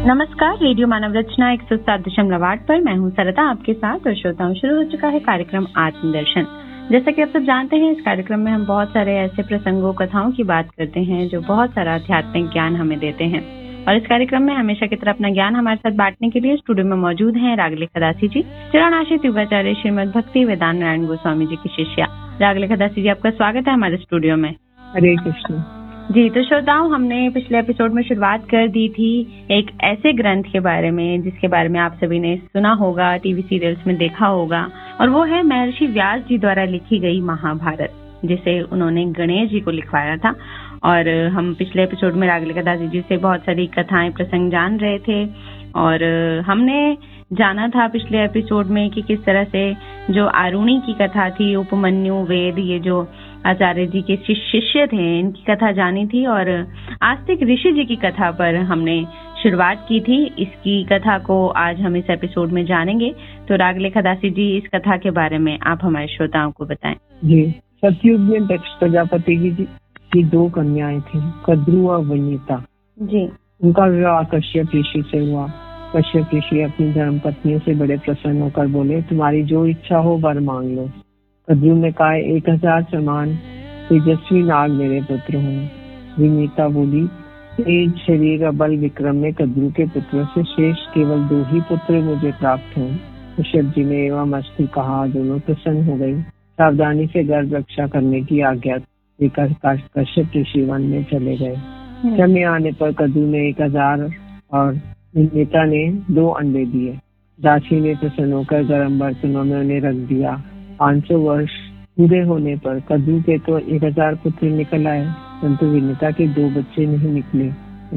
नमस्कार, रेडियो मानव रचना 107.8 पर मैं हूं सरता आपके साथ और श्रोताओं शुरू हो चुका है कार्यक्रम आत्मदर्शन। जैसा कि आप सब जानते हैं, इस कार्यक्रम में हम बहुत सारे ऐसे प्रसंगों कथाओं की बात करते हैं जो बहुत सारा आध्यात्मिक ज्ञान हमें देते हैं। और इस कार्यक्रम में हमेशा की तरह अपना ज्ञान हमारे साथ बांटने के लिए स्टूडियो में मौजूद हैं रागले खदासी जी, चिरानाशित युगाचार्य श्रीमद भक्ति वेदांत नारायण गोस्वामी जी की शिष्या। रागले खदासी जी, आपका स्वागत है हमारे स्टूडियो में। हरे कृष्ण जी। तो श्रोताओं, हमने पिछले एपिसोड में शुरुआत कर दी थी एक ऐसे ग्रंथ के बारे में जिसके बारे में आप सभी ने सुना होगा, टीवी सीरियल्स में देखा होगा, और वो है महर्षि व्यास जी द्वारा लिखी गई महाभारत, जिसे उन्होंने गणेश जी को लिखवाया था। और हम पिछले एपिसोड में रागले खदासी जी से बहुत सारी कथाएं प्रसंग जान रहे थे और हमने जाना था पिछले एपिसोड में कि किस तरह से जो आरुणी की कथा थी, उपमन्यु, वेद, ये जो आचार्य जी के शिष्य थे, इनकी कथा जानी थी। और आस्तिक ऋषि जी की कथा पर हमने शुरुआत की थी। इसकी कथा को आज हम इस एपिसोड में जानेंगे। तो रागले खदासी जी, इस कथा के बारे में आप हमारे श्रोताओं को बताएं। जी। सतयुग में दक्ष प्रजापति की दो कन्याएं थी, कद्रु और वनिता जी। उनका विवाह कश्यप ऋषि से हुआ। कश्यप ऋषि अपनी धर्म पत्नियों से बड़े प्रसन्न होकर बोले, तुम्हारी जो इच्छा हो वर मांग लो। कद्रु ने कहा, 1000 समान तेजस्वी नाग मेरे पुत्र हों। विनीता बोली, तेज शरीर और बल विक्रम में कद्रु के पुत्रों से शेष केवल 2 ही पुत्र मुझे प्राप्त हों। कश्यप जी ने एवं अस्तु कहा। दोनों प्रसन्न हो गई। सावधानी से गर्भ रक्षा करने की आज्ञा देकर कश्यप ऋषि वन में चले गए। समय आने पर कद्रु ने 1000 और विनीता ने 2 अंडे दिए। दासी ने प्रसन्न होकर गर्म बर्तनों में उन्हें रख दिया। 500 वर्ष पूरे होने पर कद्रु के तो 1000 पुत्र निकल आए, परंतु विनीता के 2 बच्चे नहीं निकले।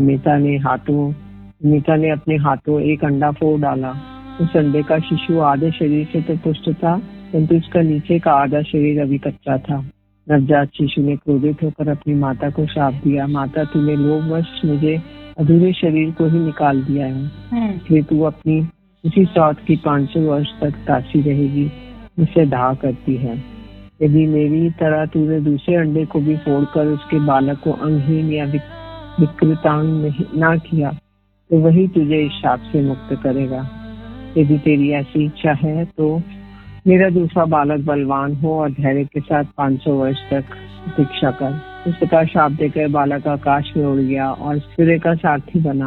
विनीता ने अपने हाथों एक अंडा फोड़ डाला। उस अंडे का शिशु आधे शरीर से तो पुष्ट था, परंतु उसका नीचे का आधा शरीर अभी कच्चा था। नवजात शिशु ने क्रोधित होकर अपनी माता को शाप दिया, माता तूने लोभवश मुझे अधूरे शरीर को ही निकाल दिया है, इसलिए तू अपनी उसी सौत की 500 वर्ष तक दासी रहेगी, मुझसे दाह करती है। यदि मेरी तरह तूने दूसरे अंडे को भी फोड़कर उसके बालक को अंगहीन या विकृतांग ना किया तो वही तुझे इस शाप से मुक्त करेगा। यदि तेरी ऐसी इच्छा है तो मेरा दूसरा बालक बलवान हो और धैर्य के साथ 500 वर्ष तक प्रतीक्षा कर। इस प्रकार शाप देकर बालक आकाश में उड़ गया और सूर्य का सारथी बना।